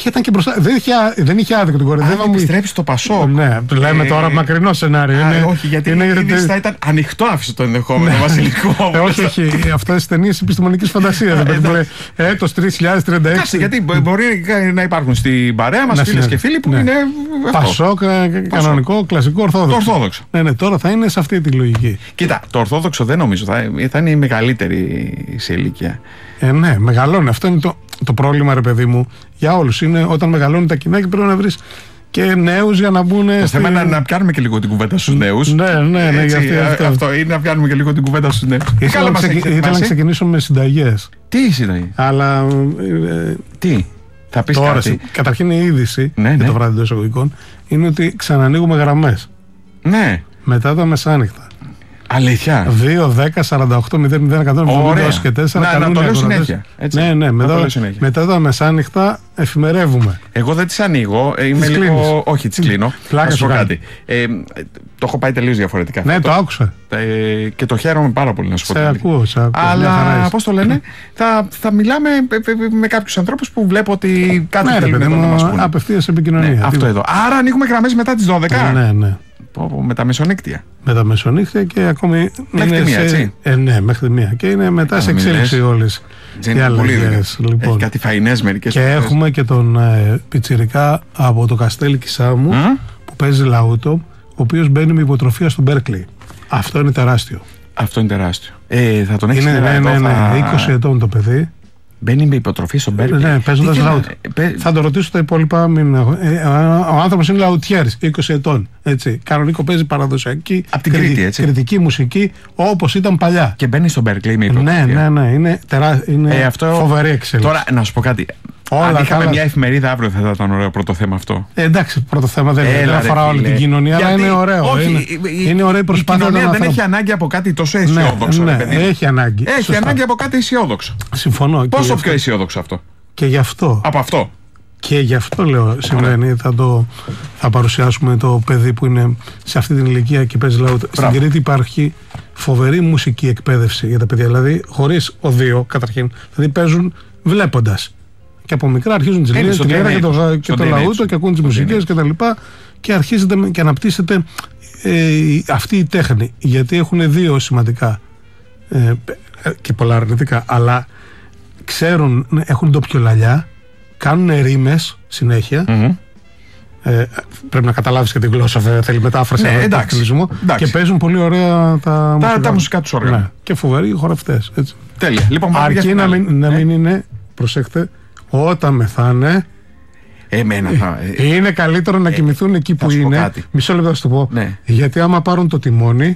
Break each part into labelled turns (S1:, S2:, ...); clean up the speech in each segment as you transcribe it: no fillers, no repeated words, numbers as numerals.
S1: Και ήταν και μπροστά. Δεν είχε άδικο την κορυδεύα μου.
S2: Επιστρέψει στο Πασόκ.
S1: Ναι, λέμε τώρα μακρινό σενάριο.
S2: Όχι, γιατί θα ήταν ανοιχτό, άφησε το ενδεχόμενο βασιλικό.
S1: Όχι, αυτό είναι ταινίε επιστημονική φαντασία. Έτος 3036.
S2: Κάτσε, γιατί μπορεί να υπάρχουν στην παρέα μας φίλες και φίλοι που είναι.
S1: Πασόκ, κανονικό, κλασικό, ορθόδοξο. Ναι, τώρα θα είναι σε αυτή τη λογική.
S2: Κοίτα, το ορθόδοξο δεν νομίζω. Θα είναι η μεγαλύτερη σε ηλικία.
S1: Ναι, μεγαλώνει. Αυτό είναι το πρόβλημα, ρε παιδί μου, για όλους. Είναι όταν μεγαλώνει τα κοινά και πρέπει να βρεις και νέους για να μπουν.
S2: Το θέμα είναι να πιάνουμε και λίγο την κουβέντα στους νέους.
S1: Ναι,
S2: αυτό είναι να πιάνουμε και λίγο την κουβέντα στους νέους.
S1: Ήθελα να ξεκινήσω με συνταγές.
S2: Τι συνταγή?
S1: Αλλά.
S2: Τι? Θα πεις
S1: τώρα,
S2: κάτι?
S1: Καταρχήν η είδηση για το βράδυ των εισαγωγικών είναι ότι ξανανοίγουμε γραμμές.
S2: Ναι.
S1: Μετά τα μεσάνυχτα.
S2: Αλήθεια?
S1: 2-10-48-00-170 και 4.
S2: Να το λέω συνέχεια.
S1: Ναι, μετά τα μεσάνυχτα εφημερεύουμε.
S2: Εγώ δεν τις ανοίγω. Είμαι λίγο. Όχι, τις κλείνω.
S1: Να σου πω κάτι.
S2: Το έχω πάει τελείως διαφορετικά.
S1: Ναι, το άκουσα.
S2: Και το χαίρομαι πάρα πολύ να σου πω.
S1: Σε ακούω.
S2: Αλλά πώς το λένε, θα μιλάμε με κάποιους ανθρώπους που βλέπω ότι κάτι θέλουν να μας πούνε.
S1: Απευθείας επικοινωνία.
S2: Αυτό εδώ. Άρα ανοίγουμε γραμμές μετά τις 12.
S1: Ναι.
S2: Με τα μεσονύκτια.
S1: Με τα μεσονύκτια και ακόμη.
S2: Μέχρι τη μία, έτσι.
S1: Ναι, μέχρι τη μία. Και είναι μετά σε εξέλιξη όλες οι αλλαγές.
S2: Έχει κάτι φαϊνές μερικές.
S1: Και έχουμε και τον πιτσιρικά από το Καστέλι Κισάμου που παίζει λαούτο, ο οποίος μπαίνει με υποτροφία στο Μπέρκλι. Αυτό είναι τεράστιο. Θα τον έχεις
S2: ναι,
S1: 20 ετών το παιδί.
S2: Μπαίνει με υποτροφή στον Μπέρκλι.
S1: Ναι, παίζοντας λαούτο. Θα το ρωτήσω τα υπόλοιπα. Ο άνθρωπος είναι λαουτιέρης, 20 ετών. Έτσι. Κανονικό, παίζει παραδοσιακή κριτική μουσική όπως ήταν παλιά.
S2: Και μπαίνει στον Μπέρκλι με υποτροφία.
S1: Ναι. Είναι φοβερή εξέλιξη.
S2: Τώρα, να σου πω κάτι. Αν είχαμε μια εφημερίδα αύριο, θα ήταν ωραίο πρώτο θέμα αυτό.
S1: Εντάξει, πρώτο θέμα δεν αφορά όλη την κοινωνία, αλλά είναι ωραίο. Είναι ωραία προσπάθεια.
S2: Η κοινωνία δεν έχει ανάγκη από κάτι τόσο αισιόδοξο.
S1: Ναι, έχει ανάγκη.
S2: Έχει ανάγκη από κάτι αισιόδοξο.
S1: Συμφωνώ.
S2: Πόσο πιο αισιόδοξο αυτό?
S1: Και γι' αυτό.
S2: Από αυτό.
S1: Και γι' αυτό λέω συμβαίνει. Θα παρουσιάσουμε το παιδί που είναι σε αυτή την ηλικία και παίζει λαούτο. Στην Κρήτη υπάρχει φοβερή μουσική εκπαίδευση για τα παιδιά. Δηλαδή, χωρίς οδείο καταρχήν. Δηλαδή, παίζουν βλέποντας. Και από μικρά αρχίζουν τις λίρες, τη λίρα και το λαούτο και ακούν τις μουσικές και τα λοιπά και αρχίζεται και αναπτύσσεται αυτή η τέχνη. Γιατί έχουν δύο σημαντικά και πολλά αρνητικά, αλλά ξέρουν, έχουν ντοπιολαλιά, κάνουν ρήμες συνέχεια. Πρέπει να καταλάβεις και την γλώσσα, θέλει μετάφραση.
S2: Εντάξει.
S1: Και παίζουν πολύ ωραία τα
S2: μουσικά τους όργανα.
S1: Ναι. Και φοβεροί χορευτές.
S2: Τέλεια. Λοιπόν,
S1: αρκεί να μην είναι, προσέχτε, όταν μεθάνε, είναι καλύτερο να κοιμηθούν εκεί που είναι. Μισό λεπτό να σου το πω.
S2: Ναι.
S1: Γιατί άμα πάρουν το τιμόνι.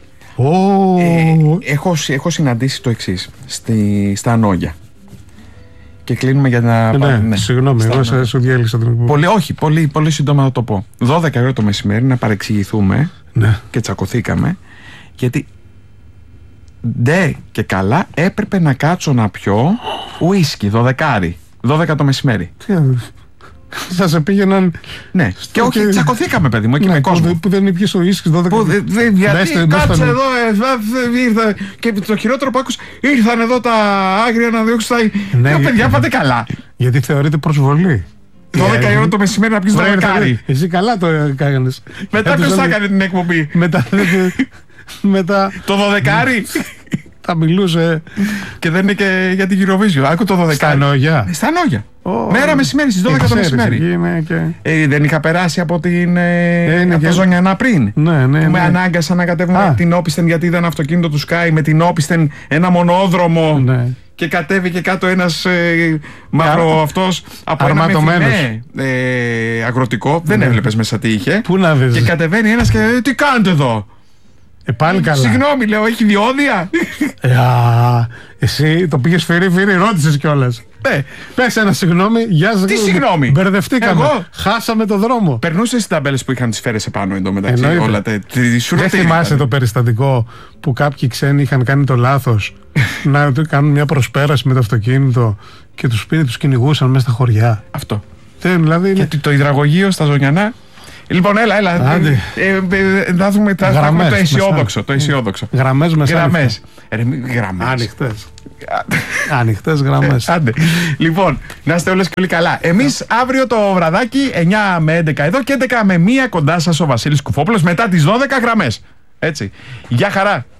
S2: Έχω συναντήσει το εξής στα Ανόγια. Και κλείνουμε για να.
S1: Συγγνώμη, εγώ σου διέλυσα την εκπομπή.
S2: Πολύ σύντομα θα το πω. 12 ώρα το μεσημέρι να παρεξηγηθούμε και τσακωθήκαμε. Γιατί ντε και καλά έπρεπε να κάτσω να πιω ουίσκι 12 το μεσημέρι.
S1: Θα σε πήγαιναν.
S2: Ναι, και όχι, τσακωθήκαμε, παιδί μου, εκεί με κόσμο.
S1: Που δεν υπήρχε ο ίσκι 12.
S2: Γιατί κάτσε εδώ, ήρθα. Και το χειρότερο που άκουσα, ήρθαν εδώ τα άγρια να διώξουν τα. Ναι, παιδιά, πάτε καλά.
S1: Γιατί θεωρείται προσβολή.
S2: 12 ώρα το μεσημέρι να πεις το δεκάρι.
S1: Εσύ καλά το έκανες.
S2: Μετά ποιος θα έκανε την εκπομπή?
S1: Μετά.
S2: Το 12.
S1: Θα μιλούσε.
S2: Και δεν είναι και για την Eurovision. Άκου το 12.
S1: Στα Ανόγια.
S2: Στα Ανόγια. Μέρα μεσημέρι στις 12 το μεσημέρι. Δεν είχα περάσει από τα Ζωνιανά πριν.
S1: Ναι.
S2: Με ανάγκασαν να κατέβουμε την Όπισθεν γιατί ήταν αυτοκίνητο του Sky με την Όπισθεν ένα μονόδρομο. Και κατέβηκε κάτω ένας μαύρο αυτός από ένα αγροτικό. Δεν έβλεπες μέσα τι είχε.
S1: Πού να δεις.
S2: Και κατεβαίνει ένας και τι κάνετε εδώ?
S1: Πάλι καλά.
S2: Συγγνώμη, λέω, έχει διόδια.
S1: Εσύ το πήγες φυρί, ρώτησες κιόλας.
S2: Ναι.
S1: Πες ένα συγγνώμη, γεια σας.
S2: Τι συγγνώμη?
S1: Μπερδευτήκαμε. Χάσαμε το δρόμο.
S2: Περνούσες τις ταμπέλες που είχαν τις σφαίρες επάνω εντωμεταξύ.
S1: Δεν θυμάσαι το περιστατικό που κάποιοι ξένοι είχαν κάνει το λάθος να κάνουν μια προσπέραση με το αυτοκίνητο και τους πήρε, τους κυνηγούσαν μέσα στα χωριά.
S2: Αυτό.
S1: Δηλαδή,
S2: γιατί το υδραγωγείο στα Ζωνιανά. Λοιπόν, έλα. Θα δούμε το αισιόδοξο.
S1: Γραμμές μέσα.
S2: Γραμμές.
S1: Ανοιχτές. Ανοιχτές γραμμές.
S2: Άντε. Λοιπόν, να είστε όλες και όλοι καλά. Εμείς αύριο το βραδάκι 9 με 11 εδώ και 11 με 1 κοντά σας ο Βασίλης Κουφόπουλος μετά τις 12 γραμμές. Έτσι. Γεια χαρά.